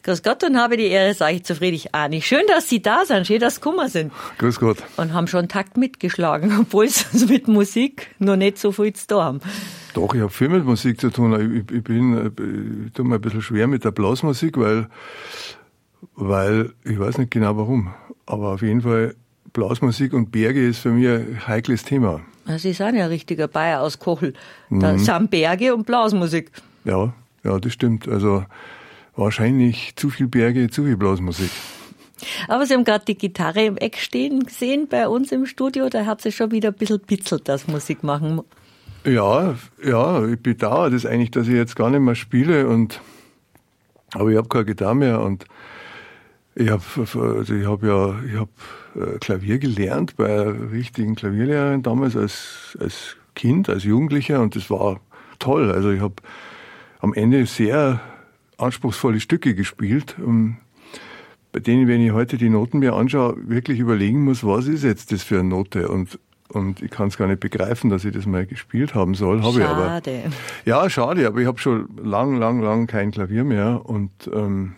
Grüß Gott und habe die Ehre, sage ich zu Friedrich Arni. Schön, dass Sie da sind, schön, dass Sie gekommen sind. Grüß Gott. Und haben schon Takt mitgeschlagen, obwohl Sie mit Musik noch nicht so viel zu tun haben. Doch, ich habe viel mit Musik zu tun. Ich tue mir ein bisschen schwer mit der Blasmusik, weil ich weiß nicht genau warum, aber auf jeden Fall Blasmusik und Berge ist für mich ein heikles Thema. Sie sind ja ein richtiger Bayer aus Kochel. Da sind Berge und Blasmusik. Ja, das stimmt. Also wahrscheinlich zu viel Berge, zu viel Blasmusik. Aber Sie haben gerade die Gitarre im Eck stehen gesehen bei uns im Studio. Da hat sie schon wieder ein bisschen bitzelt, das Musik machen. Ja, ich bedauere das eigentlich, dass ich jetzt gar nicht mehr spiele. Aber ich habe keine Gitarre mehr und ich habe Klavier gelernt bei einer richtigen Klavierlehrerin damals als Kind, als Jugendlicher, und das war toll. Also ich habe am Ende sehr anspruchsvolle Stücke gespielt, bei denen, wenn ich heute die Noten mir anschaue, wirklich überlegen muss, was ist jetzt das für eine Note, und ich kann es gar nicht begreifen, dass ich das mal gespielt haben soll. Schade. Ja, schade, aber ich habe schon lang kein Klavier mehr und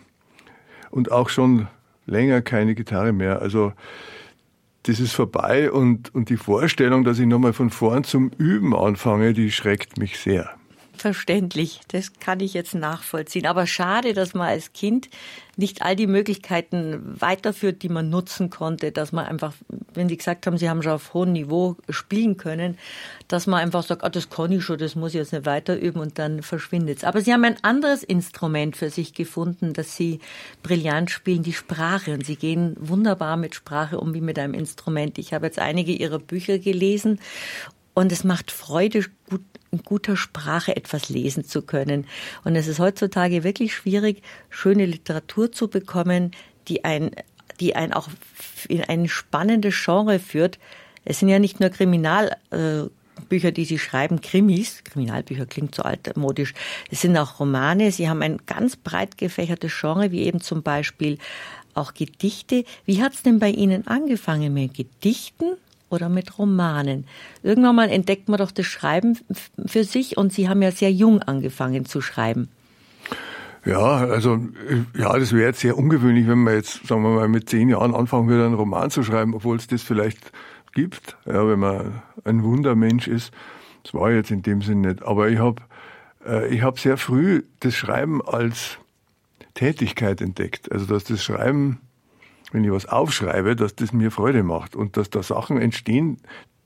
auch schon länger keine Gitarre mehr. Also das ist vorbei, und die Vorstellung, dass ich nochmal von vorn zum Üben anfange, die schreckt mich sehr. Verständlich, das kann ich jetzt nachvollziehen. Aber schade, dass man als Kind nicht all die Möglichkeiten weiterführt, die man nutzen konnte, dass man einfach, wenn Sie gesagt haben, Sie haben schon auf hohem Niveau spielen können, dass man einfach sagt, das kann ich schon, das muss ich jetzt nicht weiter üben, und dann verschwindet es. Aber Sie haben ein anderes Instrument für sich gefunden, das Sie brillant spielen, die Sprache. Und Sie gehen wunderbar mit Sprache um wie mit einem Instrument. Ich habe jetzt einige Ihrer Bücher gelesen und es macht Freude, in guter Sprache etwas lesen zu können. Und es ist heutzutage wirklich schwierig, schöne Literatur zu bekommen, die einen auch in ein spannendes Genre führt. Es sind ja nicht nur Kriminalbücher, die Sie schreiben, Krimis. Kriminalbücher klingt so altmodisch. Es sind auch Romane. Sie haben ein ganz breit gefächertes Genre, wie eben zum Beispiel auch Gedichte. Wie hat es denn bei Ihnen angefangen mit Gedichten oder mit Romanen? Irgendwann mal entdeckt man doch das Schreiben für sich, und Sie haben ja sehr jung angefangen zu schreiben. Ja, also das wäre jetzt sehr ungewöhnlich, wenn man jetzt, sagen wir mal, mit 10 Jahren anfangen würde, einen Roman zu schreiben, obwohl es das vielleicht gibt, ja, wenn man ein Wundermensch ist. Das war jetzt in dem Sinn nicht. Aber ich hab sehr früh das Schreiben als Tätigkeit entdeckt. Also dass das Schreiben, wenn ich was aufschreibe, dass das mir Freude macht und dass da Sachen entstehen,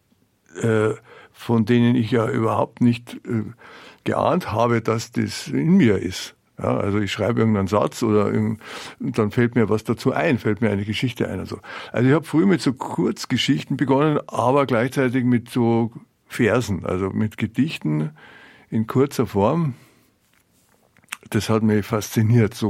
von denen ich ja überhaupt nicht geahnt habe, dass das in mir ist. Ja, also ich schreibe irgendeinen Satz und dann fällt mir was dazu ein, fällt mir eine Geschichte ein. Also ich habe früh mit so Kurzgeschichten begonnen, aber gleichzeitig mit so Versen, also mit Gedichten in kurzer Form. Das hat mich fasziniert, so